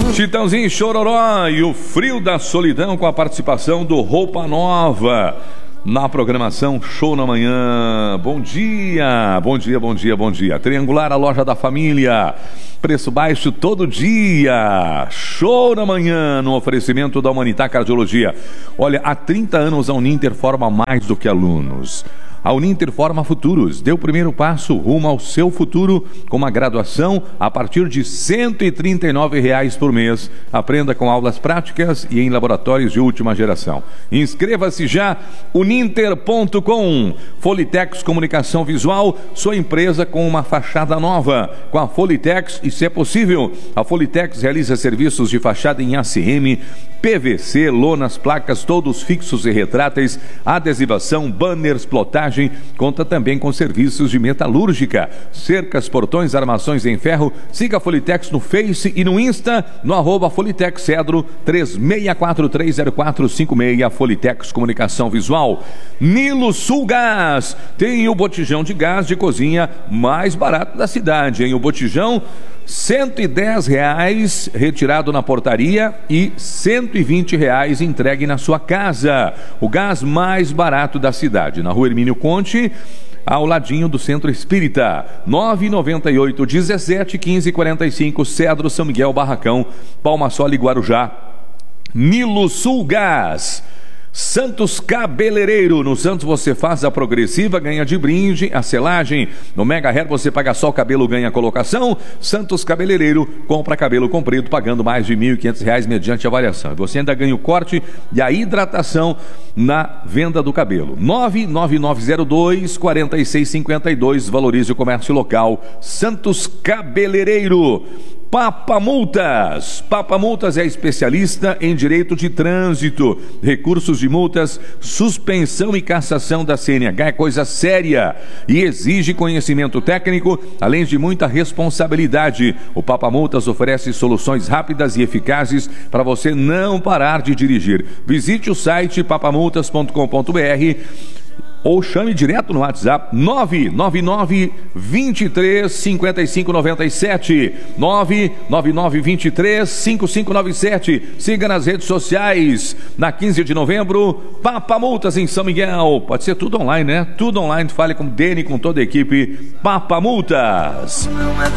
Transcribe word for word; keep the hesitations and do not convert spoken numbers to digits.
Chitãozinho e Chororó e o Frio da Solidão com a participação do Roupa Nova na programação Show na Manhã. Bom dia, bom dia, bom dia, bom dia. Triangular, a loja da família. Preço baixo todo dia. Show na Manhã no oferecimento da Humanitar Cardiologia. Olha, há trinta anos a Uninter forma mais do que alunos. A Uninter forma futuros. Dê o primeiro passo rumo ao seu futuro com uma graduação a partir de cento e trinta e nove reais por mês. Aprenda com aulas práticas e em laboratórios de última geração. Inscreva-se já, uninter ponto com. Folitex Comunicação Visual, sua empresa com uma fachada nova. Com a Folitex, isso é possível. A Folitex realiza serviços de fachada em A C M, P V C, lonas, placas, todos fixos e retráteis, adesivação, banners, plotagem. Conta também com serviços de metalúrgica, cercas, portões, armações em ferro. Siga a Folitex no Face e no Insta, no arroba Folitex Cedro três seis quatro três zero quatro cinco seis. Folitex Comunicação Visual. Nilo Sul Gás, tem o botijão de gás de cozinha mais barato da cidade, hein? O botijão cento e dez reais retirado na portaria e cento e vinte reais entregue na sua casa. O gás mais barato da cidade, na Rua Hermínio Conte, ao ladinho do Centro Espírita. Nove nove oito, dezessete, quinze, quarenta e cinco, Cedro, São Miguel, Barracão, Palmasola e Guarujá. Nilo Sul Gás. Santos Cabeleireiro. No Santos você faz a progressiva, ganha de brinde a selagem. No Mega Hair você paga só o cabelo, ganha colocação. Santos Cabeleireiro, compra cabelo comprido pagando mais de mil e quinhentos reais mediante avaliação. Você ainda ganha o corte e a hidratação na venda do cabelo. Nove nove nove zero dois, quatro seis cinco dois. Valorize o comércio local. Santos Cabeleireiro. Papa Multas. Papa Multas é especialista em direito de trânsito, recursos de multas, suspensão e cassação da C N H. É coisa séria e exige conhecimento técnico, além de muita responsabilidade. O Papa Multas oferece soluções rápidas e eficazes para você não parar de dirigir. Visite o site papamultas ponto com ponto br ou chame direto no WhatsApp nove nove nove, vinte e três, cinquenta e cinco, noventa e sete, nove nove nove, vinte e três, cinquenta e cinco, noventa e sete. Siga nas redes sociais. Na quinze de novembro, Papa Multas em São Miguel. Pode ser tudo online, né? Tudo online. Fale com o Dene, com toda a equipe. Papa Multas. Não é